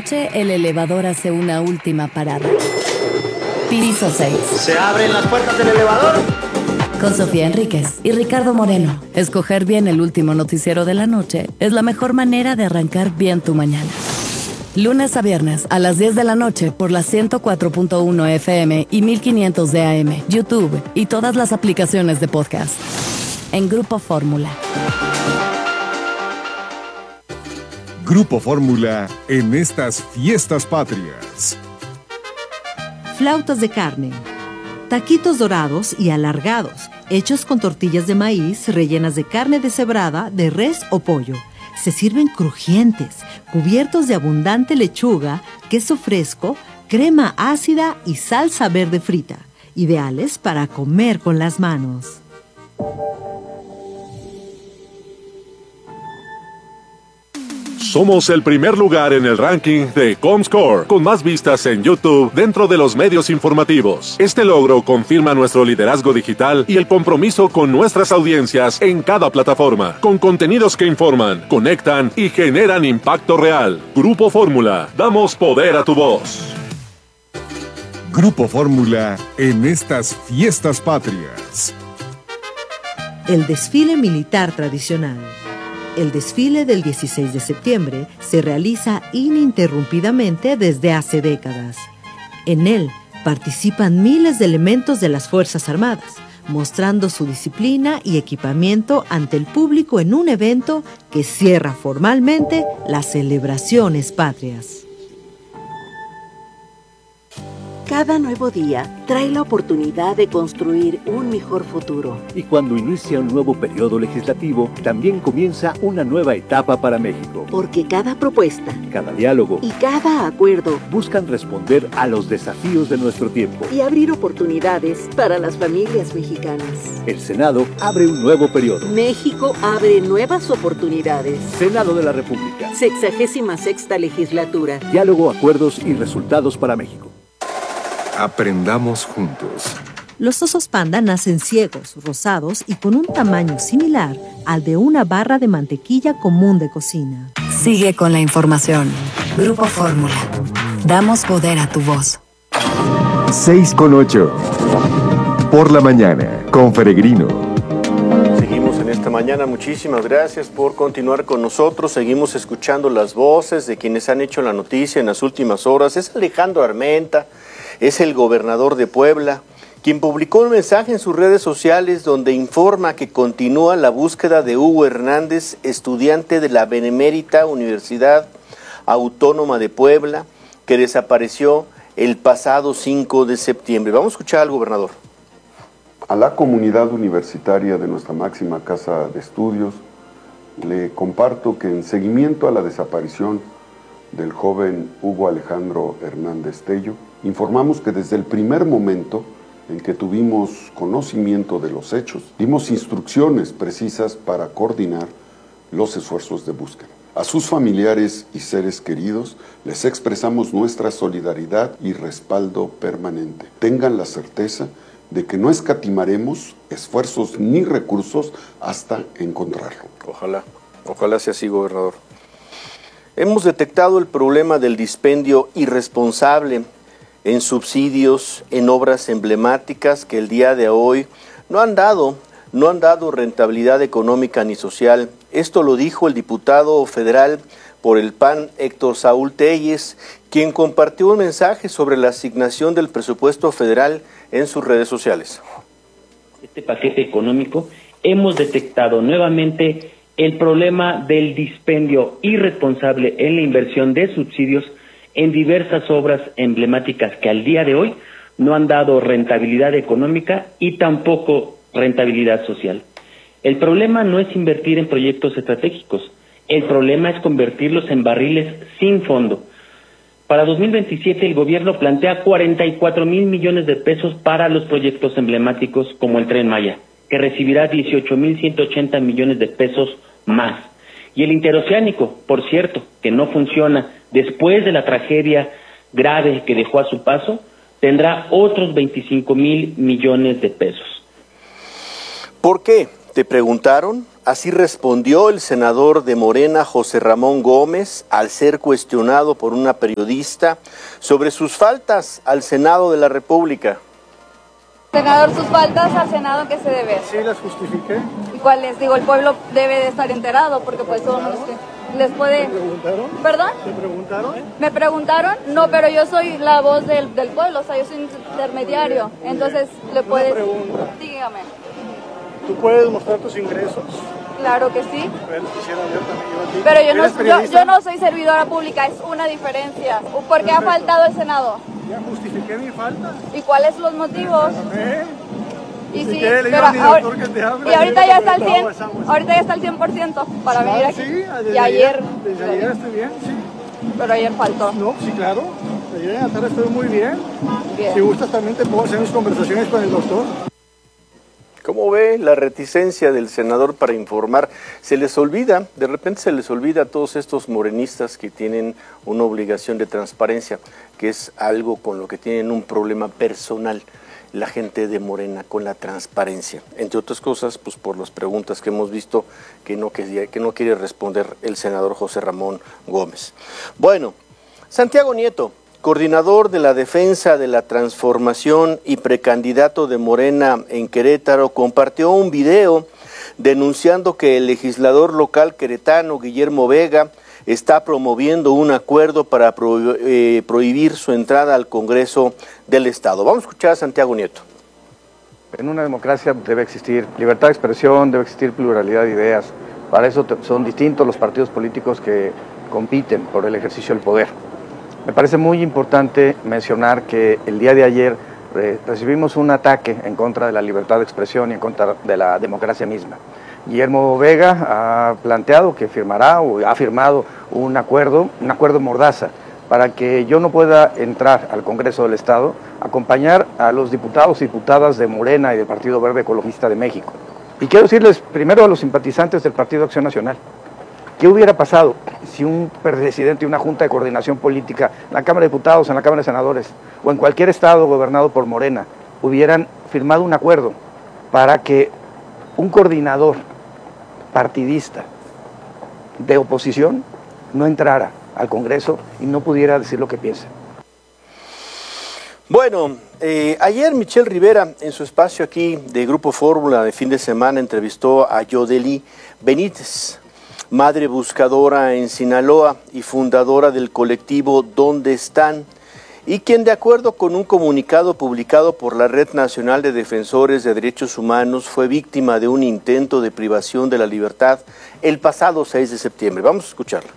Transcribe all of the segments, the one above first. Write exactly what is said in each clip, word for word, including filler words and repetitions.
noche, el elevador hace una última parada. Piso seis. ¿Se abren las puertas del elevador? Con Sofía Enríquez y Ricardo Moreno. Escoger bien el último noticiero de la noche es la mejor manera de arrancar bien tu mañana. Lunes a viernes a las diez de la noche por la ciento cuatro punto uno F M y mil quinientos de A M, YouTube y todas las aplicaciones de podcast. En Grupo Fórmula. Grupo Fórmula en estas fiestas patrias. Flautas de carne, taquitos dorados y alargados, hechos con tortillas de maíz rellenas de carne deshebrada, de res o pollo. Se sirven crujientes, cubiertos de abundante lechuga, queso fresco, crema ácida y salsa verde frita, ideales para comer con las manos. Somos el primer lugar en el ranking de Comscore, con más vistas en YouTube dentro de los medios informativos. Este logro confirma nuestro liderazgo digital y el compromiso con nuestras audiencias en cada plataforma, con contenidos que informan, conectan y generan impacto real. Grupo Fórmula, damos poder a tu voz. Grupo Fórmula en estas fiestas patrias. El desfile militar tradicional. El desfile del dieciséis de septiembre se realiza ininterrumpidamente desde hace décadas. En él participan miles de elementos de las Fuerzas Armadas, mostrando su disciplina y equipamiento ante el público en un evento que cierra formalmente las celebraciones patrias. Cada nuevo día trae la oportunidad de construir un mejor futuro. Y cuando inicia un nuevo periodo legislativo, también comienza una nueva etapa para México. Porque cada propuesta, cada diálogo y cada acuerdo buscan responder a los desafíos de nuestro tiempo y abrir oportunidades para las familias mexicanas. El Senado abre un nuevo periodo. México abre nuevas oportunidades. Senado de la República. Sexagésima sexta legislatura. Diálogo, acuerdos y resultados para México. Aprendamos juntos. Los osos panda nacen ciegos, rosados y con un tamaño similar al de una barra de mantequilla común de cocina. Sigue con la información. Grupo Fórmula. Damos poder a tu voz. seis con ocho. Por la mañana, con Peregrino. Seguimos en esta mañana. Muchísimas gracias por continuar con nosotros. Seguimos escuchando las voces de quienes han hecho la noticia en las últimas horas. Es Alejandro Armenta. Es el gobernador de Puebla, quien publicó un mensaje en sus redes sociales donde informa que continúa la búsqueda de Hugo Hernández, estudiante de la Benemérita Universidad Autónoma de Puebla, que desapareció el pasado cinco de septiembre. Vamos a escuchar al gobernador. A la comunidad universitaria de nuestra máxima casa de estudios, le comparto que en seguimiento a la desaparición del joven Hugo Alejandro Hernández Tello, informamos que desde el primer momento en que tuvimos conocimiento de los hechos, dimos instrucciones precisas para coordinar los esfuerzos de búsqueda. A sus familiares y seres queridos les expresamos nuestra solidaridad y respaldo permanente. Tengan la certeza de que no escatimaremos esfuerzos ni recursos hasta encontrarlo. Ojalá, ojalá sea así, gobernador. Hemos detectado el problema del dispendio irresponsable en subsidios, en obras emblemáticas que el día de hoy no han dado, no han dado rentabilidad económica ni social. Esto lo dijo el diputado federal por el P A N, Héctor Saúl Telles, quien compartió un mensaje sobre la asignación del presupuesto federal en sus redes sociales. Este paquete económico hemos detectado nuevamente el problema del dispendio irresponsable en la inversión de subsidios en diversas obras emblemáticas que al día de hoy no han dado rentabilidad económica y tampoco rentabilidad social. El problema no es invertir en proyectos estratégicos, el problema es convertirlos en barriles sin fondo. Para dos mil veintisiete el gobierno plantea cuarenta y cuatro mil millones de pesos para los proyectos emblemáticos como el Tren Maya, que recibirá dieciocho mil ciento ochenta millones de pesos más. Y el interoceánico, por cierto, que no funciona después de la tragedia grave que dejó a su paso, tendrá otros veinticinco mil millones de pesos. ¿Por qué? ¿Te preguntaron? así respondió el senador de Morena, José Ramón Gómez, al ser cuestionado por una periodista sobre sus faltas al Senado de la República. Senador, sus faltas al Senado, ¿qué se debe? Sí, las justifiqué. ¿Y cuáles? Digo, el pueblo debe de estar enterado, porque pues son los que les puede... ¿Me preguntaron? ¿Perdón? ¿Me preguntaron? ¿Me preguntaron? No, pero yo soy la voz del, del pueblo, o sea, yo soy intermediario, entonces le puedes... Una pregunta. Dígame. ¿Tú puedes mostrar tus ingresos? Claro que sí. Bueno, quisiera ver también yo a ti. Pero yo no, ¿Eres yo, periodista? yo no soy servidora pública, es una diferencia. ¿Por qué ha faltado el Senado? Ya justifiqué mi falta. ¿Y cuáles son los motivos? ¿Eh? Y ¿Y sí, qué? Le digo pero a mi ahor- doctor que te hable. y ahorita ya está al Agua, cien, es agua, es ahorita ya está al cien por ciento para venir Ah, aquí. sí, desde Y ayer, Desde ayer estoy bien, sí. pero ayer faltó. No, sí, claro. Ayer en la tarde estoy muy bien. Bien. Si gustas también te puedo hacer mis conversaciones con el doctor. ¿Cómo ve la reticencia del senador para informar? Se les olvida, de repente se les olvida a todos estos morenistas que tienen una obligación de transparencia, que es algo con lo que tienen un problema personal la gente de Morena con la transparencia, entre otras cosas, pues por las preguntas que hemos visto que no, que, que no quiere responder el senador José Ramón Gómez. Bueno, Santiago Nieto, coordinador de la defensa de la transformación y precandidato de Morena en Querétaro, compartió un video denunciando que el legislador local queretano Guillermo Vega está promoviendo un acuerdo para pro, eh, prohibir su entrada al Congreso del Estado. Vamos a escuchar a Santiago Nieto. En una democracia debe existir libertad de expresión, debe existir pluralidad de ideas. Para eso son distintos los partidos políticos que compiten por el ejercicio del poder. Me parece muy importante mencionar que el día de ayer eh, recibimos un ataque en contra de la libertad de expresión y en contra de la democracia misma. Guillermo Vega ha planteado que firmará o ha firmado un acuerdo, un acuerdo mordaza, para que yo no pueda entrar al Congreso del Estado, acompañar a los diputados y diputadas de Morena y del Partido Verde Ecologista de México. Y quiero decirles primero a los simpatizantes del Partido Acción Nacional, ¿qué hubiera pasado si un presidente y una junta de coordinación política en la Cámara de Diputados, en la Cámara de Senadores o en cualquier estado gobernado por Morena hubieran firmado un acuerdo para que un coordinador partidista de oposición no entrara al Congreso y no pudiera decir lo que piensa? Bueno, eh, ayer Michelle Rivera, en su espacio aquí de Grupo Fórmula de fin de semana, entrevistó a Yodeli Benítez, madre buscadora en Sinaloa y fundadora del colectivo ¿Dónde están?, y quien, de acuerdo con un comunicado publicado por la Red Nacional de Defensores de Derechos Humanos, fue víctima de un intento de privación de la libertad el pasado seis de septiembre. Vamos a escucharla.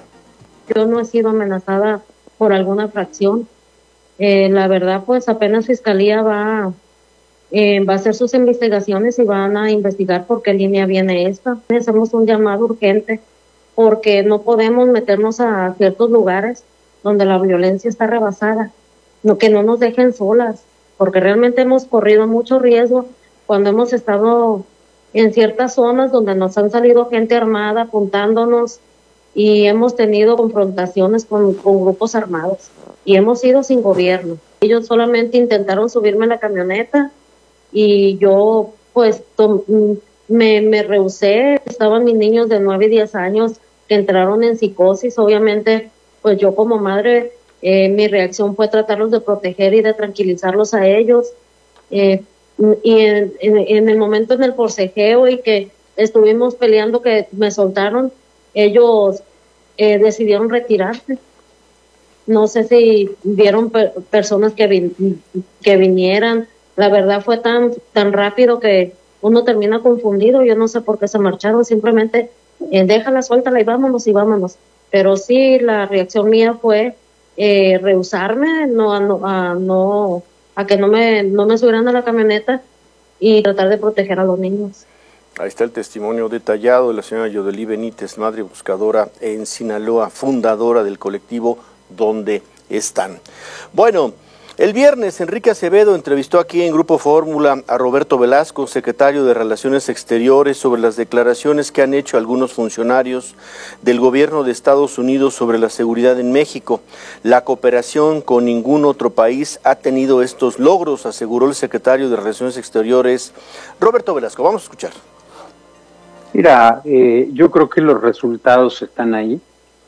Yo no he sido amenazada por alguna fracción. Eh, la verdad, pues apenas Fiscalía va, eh, va a hacer sus investigaciones y van a investigar por qué línea viene esta. Hacemos un llamado urgente porque no podemos meternos a ciertos lugares donde la violencia está rebasada, no, que no nos dejen solas, porque realmente hemos corrido mucho riesgo cuando hemos estado en ciertas zonas donde nos han salido gente armada apuntándonos y hemos tenido confrontaciones con, con grupos armados y hemos ido sin gobierno. Ellos solamente intentaron subirme a la camioneta y yo pues me, me rehusé. Estaban mis niños de nueve y diez años que entraron en psicosis. Obviamente pues yo como madre, eh, mi reacción fue tratarlos de proteger y de tranquilizarlos a ellos. Eh, y en, en, en el momento en el forcejeo y que estuvimos peleando, que me soltaron, ellos eh, decidieron retirarse. No sé si vieron per personas que, vin que vinieran. La verdad fue tan, tan rápido que uno termina confundido. Yo no sé por qué se marcharon, simplemente eh, déjala, suéltala y vámonos y vámonos. Pero sí, la reacción mía fue eh, rehusarme, no, a, no, a, no, a que no me, no me subieran a la camioneta y tratar de proteger a los niños. Ahí está el testimonio detallado de la señora Yodeli Benítez, madre buscadora en Sinaloa, fundadora del colectivo ¿Dónde están? Bueno, el viernes Enrique Acevedo entrevistó aquí en Grupo Fórmula a Roberto Velasco, secretario de Relaciones Exteriores, sobre las declaraciones que han hecho algunos funcionarios del gobierno de Estados Unidos sobre la seguridad en México. La cooperación con ningún otro país ha tenido estos logros, aseguró el secretario de Relaciones Exteriores, Roberto Velasco. Vamos a escuchar. Y Mira, eh, yo creo que los resultados están ahí,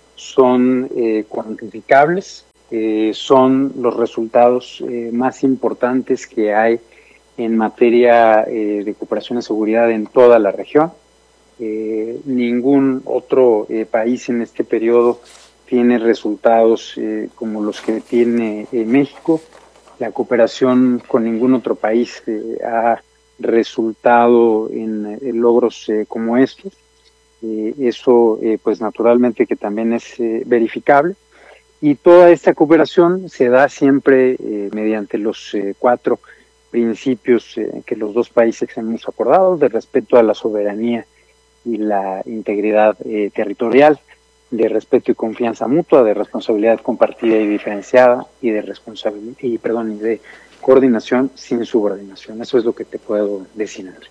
son eh, cuantificables, eh, son los resultados eh, más importantes que hay en materia eh, de cooperación y seguridad en toda la región. Eh, ningún otro eh, país en este periodo tiene resultados eh, como los que tiene eh, México. La cooperación con ningún otro país eh, ha resultado en, en logros eh, como estos. Eh, eso, eh, pues naturalmente que también es eh, verificable. Y toda esta cooperación se da siempre eh, mediante los eh, cuatro principios eh, que los dos países hemos acordado, de respeto a la soberanía y la integridad eh, territorial, de respeto y confianza mutua, de responsabilidad compartida y diferenciada, y de responsabilidad y perdón y de coordinación sin subordinación. Eso es lo que te puedo decir, André.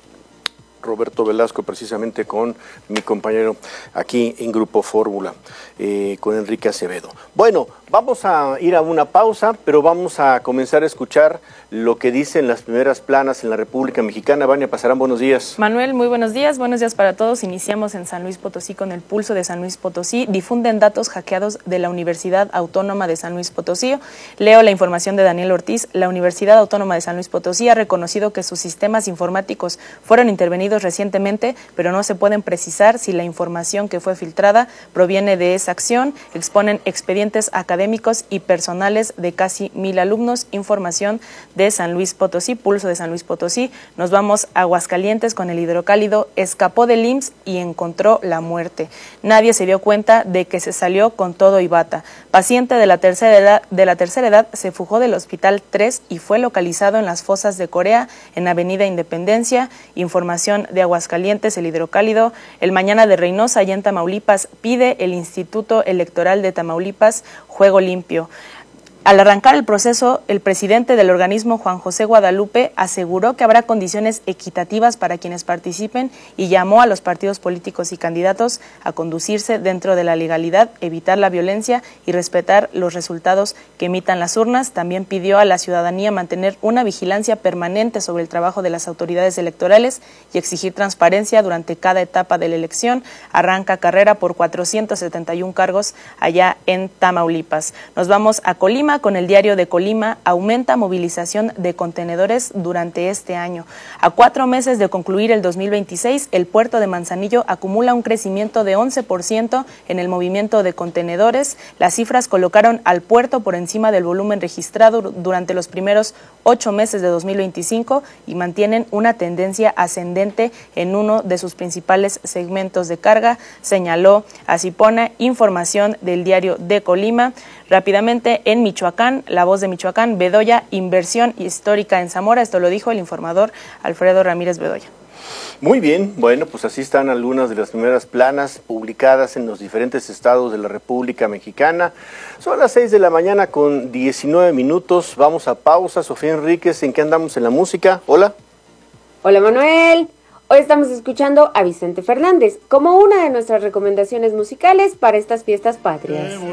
Roberto Velasco, precisamente con mi compañero aquí en Grupo Fórmula, eh, con Enrique Acevedo. Bueno, vamos a ir a una pausa, pero vamos a comenzar a escuchar lo que dicen las primeras planas en la República Mexicana. Vania Pasarán, buenos días. Manuel, muy buenos días, buenos días para todos. Iniciamos en San Luis Potosí con el Pulso de San Luis Potosí. Difunden datos hackeados de la Universidad Autónoma de San Luis Potosí. Leo la información de Daniel Ortiz. La Universidad Autónoma de San Luis Potosí ha reconocido que sus sistemas informáticos fueron intervenidos recientemente, pero no se pueden precisar si la información que fue filtrada proviene de esa acción. Exponen expedientes académicos y personales de casi mil alumnos. Información de San Luis Potosí, Pulso de San Luis Potosí. Nos vamos a Aguascalientes con el hidrocálido. Escapó del I M S S y encontró la muerte. Nadie se dio cuenta de que se salió con todo y bata. Paciente de la tercera edad, de la tercera edad se fugó del Hospital tres y fue localizado en las fosas de Corea, en Avenida Independencia. Información de Aguascalientes, el hidrocálido. El Mañana de Reynosa, allá en Tamaulipas, pide el Instituto Electoral de Tamaulipas juego limpio. Al arrancar el proceso, el presidente del organismo, Juan José Guadalupe, aseguró que habrá condiciones equitativas para quienes participen y llamó a los partidos políticos y candidatos a conducirse dentro de la legalidad, evitar la violencia y respetar los resultados que emitan las urnas. También pidió a la ciudadanía mantener una vigilancia permanente sobre el trabajo de las autoridades electorales y exigir transparencia durante cada etapa de la elección. Arranca carrera por cuatrocientos setenta y uno cargos allá en Tamaulipas. Nos vamos a Colima con el Diario de Colima. Aumenta movilización de contenedores durante este año. A cuatro meses de concluir el dos mil veintiséis, el puerto de Manzanillo acumula un crecimiento de once por ciento en el movimiento de contenedores. Las cifras colocaron al puerto por encima del volumen registrado durante los primeros ocho meses de dos mil veinticinco y mantienen una tendencia ascendente en uno de sus principales segmentos de carga, señaló Asipona. Información del Diario de Colima. Rápidamente, en Michoacán, La Voz de Michoacán, Bedoya, inversión histórica en Zamora. Esto lo dijo el informador Alfredo Ramírez Bedoya. Muy bien, bueno, pues así están algunas de las primeras planas publicadas en los diferentes estados de la República Mexicana. Son las seis de la mañana con diecinueve minutos. Vamos a pausa. Sofía Enríquez, ¿en qué andamos en la música? Hola. Hola, Manuel. Hoy estamos escuchando a Vicente Fernández como una de nuestras recomendaciones musicales para estas fiestas patrias.